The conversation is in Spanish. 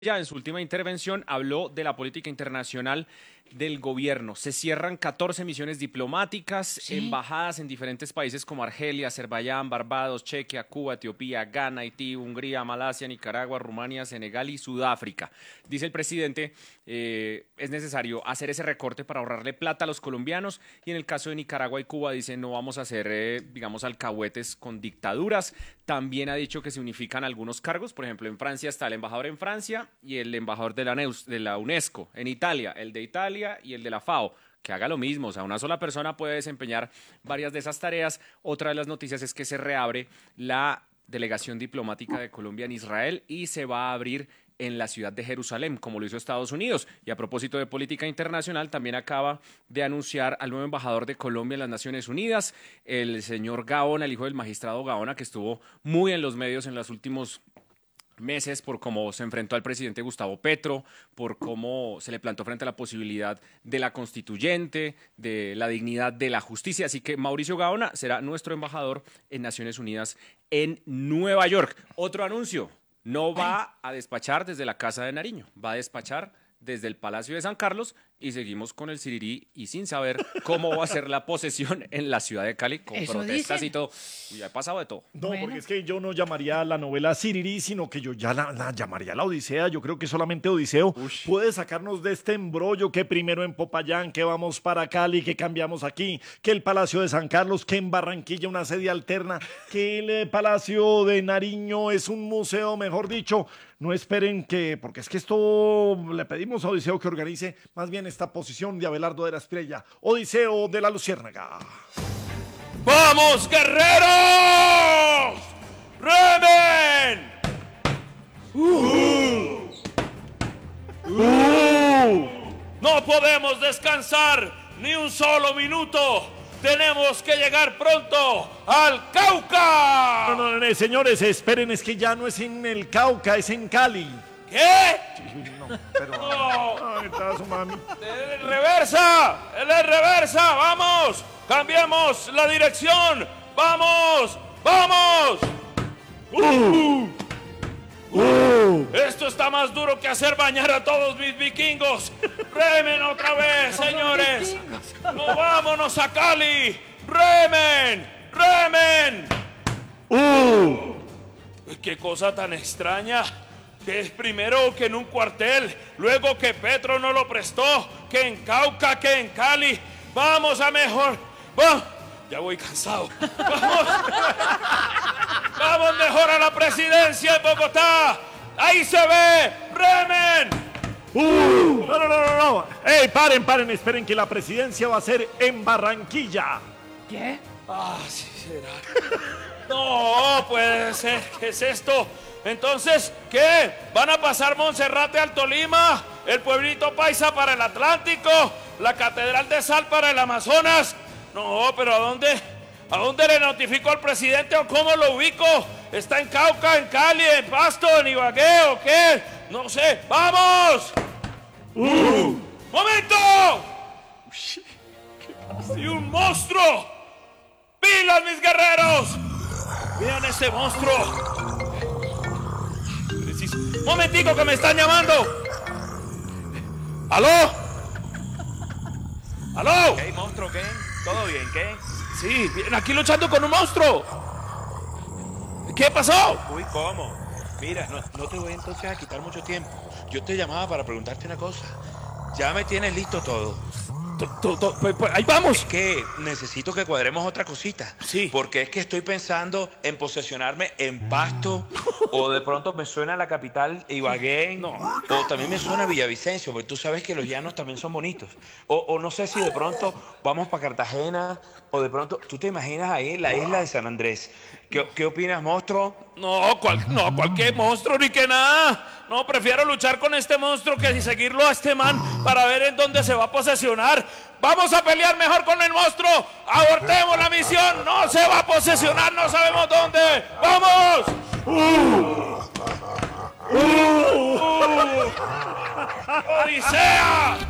Ya en su última intervención habló de la política internacional del gobierno. Se cierran 14 misiones diplomáticas, Sí. embajadas en diferentes países como Argelia, Azerbaiyán, Barbados, Chequia, Cuba, Etiopía, Ghana, Haití, Hungría, Malasia, Nicaragua, Rumania, Senegal y Sudáfrica. Dice el presidente, es necesario hacer ese recorte para ahorrarle plata a los colombianos, y en el caso de Nicaragua y Cuba dice no vamos a hacer, digamos, alcahuetes con dictaduras. También ha dicho que se unifican algunos cargos, por ejemplo en Francia está el embajador en Francia y el embajador de la UNESCO, en Italia el de Italia y el de la FAO, que haga lo mismo, o sea, una sola persona puede desempeñar varias de esas tareas. Otra de las noticias es que se reabre la delegación diplomática de Colombia en Israel y se va a abrir en la ciudad de Jerusalén, como lo hizo Estados Unidos. Y a propósito de política internacional, también acaba de anunciar al nuevo embajador de Colombia en las Naciones Unidas, el señor Gaona, el hijo del magistrado Gaona, que estuvo muy en los medios en los últimos meses por cómo se enfrentó al presidente Gustavo Petro, por cómo se le plantó frente a la posibilidad de la constituyente, de la dignidad de la justicia. Así que Mauricio Gaona será nuestro embajador en Naciones Unidas en Nueva York. Otro anuncio, no va a despachar desde la Casa de Nariño, va a despachar desde el Palacio de San Carlos, y seguimos con el Sirirí y sin saber cómo va a ser la posesión en la ciudad de Cali, con Eso protestas dicen. y todo. Y ya he pasado de todo. No, Bueno. porque es que yo no llamaría la novela Sirirí, sino que yo ya la llamaría la Odisea. Yo creo que solamente Odiseo puede sacarnos de este embrollo, que primero en Popayán, que vamos para Cali, que cambiamos aquí, que el Palacio de San Carlos, que en Barranquilla una sede alterna, que el Palacio de Nariño es un museo, mejor dicho. No esperen que, porque es que esto le pedimos a Odiseo que organice más bien esta posición de Abelardo de la Estrella. Odiseo de la Luciérnaga. ¡Vamos, guerreros! ¡Remen! No podemos descansar ni un solo minuto. Tenemos que llegar pronto al Cauca. No, señores, esperen, es que ya no es en el Cauca, es en Cali. ¿Qué? No, pero... No. Ay, está su mami. ¡El reversa! ¡El reversa! ¡Vamos! ¡Cambiamos la dirección! ¡Vamos! ¡Vamos! Esto está más duro que hacer bañar a todos mis vikingos. ¡Remen otra vez, señores! ¡No, vámonos a Cali! ¡Remen! ¡Remen! ¡Qué cosa tan extraña! Que es primero que en un cuartel, luego que Petro no lo prestó, que en Cauca, que en Cali. Vamos a mejor. ¡Vamos! Ya voy cansado. ¡Vamos! ¡Vamos mejor a la presidencia en Bogotá! ¡Ahí se ve! ¡Remen! No. ¡Ey, paren! Esperen, que la presidencia va a ser en Barranquilla. ¿Qué? Ah, sí será. No, puede ser. ¿Qué es esto? Entonces, ¿qué? ¿Van a pasar Monserrate al Tolima? ¿El pueblito paisa para el Atlántico? ¿La Catedral de Sal para el Amazonas? No, pero ¿a dónde? ¿A dónde le notifico al presidente o cómo lo ubico? ¿Está en Cauca, en Cali, en Pasto, en Ibagué o qué? No sé. ¡Vamos! ¡Momento! ¡Y un monstruo! ¡Pilas, mis guerreros! ¡Vean ese monstruo! ¡Momentico, que me están llamando! ¿Aló? ¿Aló? ¿Qué, monstruo? ¿Qué? ¿Todo bien? ¿Qué? Sí, bien, aquí luchando con un monstruo. ¿Qué pasó? Uy, ¿cómo? Mira, no te voy entonces a quitar mucho tiempo. Yo te llamaba para preguntarte una cosa. Ya me tienes listo todo. Pues, ahí vamos. Que necesito que cuadremos otra cosita. Sí. Porque es que estoy pensando en posesionarme en Pasto, o de pronto me suena la capital Ibagué, No. o también me suena Villavicencio, porque tú sabes que los llanos también son bonitos. O no sé si de pronto vamos para Cartagena, o de pronto, ¿tú te imaginas ahí la isla de San Andrés? ¿Qué opinas, monstruo? No, cualquier monstruo ni que nada. No, prefiero luchar con este monstruo que seguirlo a este man para ver en dónde se va a posesionar. Vamos a pelear mejor con el monstruo. Abortemos la misión. No se va a posesionar, no sabemos dónde. ¡Vamos! ¡Odisea!